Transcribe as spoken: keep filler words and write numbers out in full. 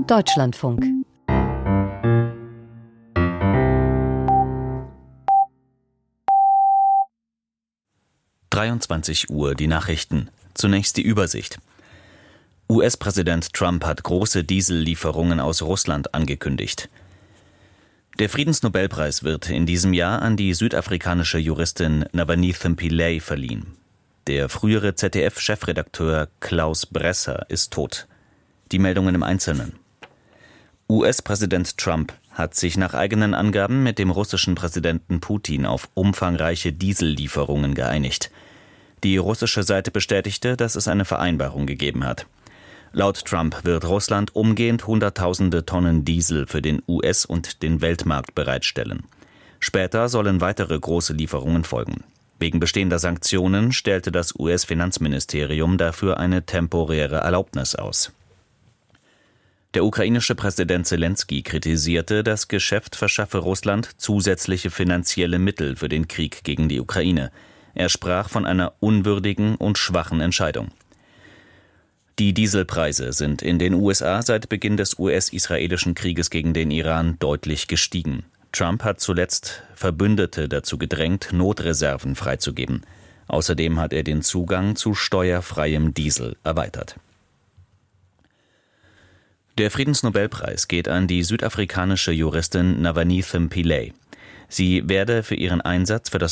Deutschlandfunk. dreiundzwanzig Uhr, die Nachrichten. Zunächst die Übersicht. U S-Präsident Trump hat große Diesellieferungen aus Russland angekündigt. Der Friedensnobelpreis wird in diesem Jahr an die südafrikanische Juristin Navaitha Pillay verliehen. Der frühere Z D F-Chefredakteur Klaus Bresser ist tot. Die Meldungen im Einzelnen. U S-Präsident Trump hat sich nach eigenen Angaben mit dem russischen Präsidenten Putin auf umfangreiche Diesellieferungen geeinigt. Die russische Seite bestätigte, dass es eine Vereinbarung gegeben hat. Laut Trump wird Russland umgehend Hunderttausende Tonnen Diesel für den U S- und den Weltmarkt bereitstellen. Später sollen weitere große Lieferungen folgen. Wegen bestehender Sanktionen stellte das U S-Finanzministerium dafür eine temporäre Erlaubnis aus. Der ukrainische Präsident Selenskyj kritisierte, das Geschäft verschaffe Russland zusätzliche finanzielle Mittel für den Krieg gegen die Ukraine. Er sprach von einer unwürdigen und schwachen Entscheidung. Die Dieselpreise sind in den U S A seit Beginn des U S-israelischen Krieges gegen den Iran deutlich gestiegen. Trump hat zuletzt Verbündete dazu gedrängt, Notreserven freizugeben. Außerdem hat er den Zugang zu steuerfreiem Diesel erweitert. Der Friedensnobelpreis geht an die südafrikanische Juristin Navaitha Pillay. Sie werde für ihren Einsatz für das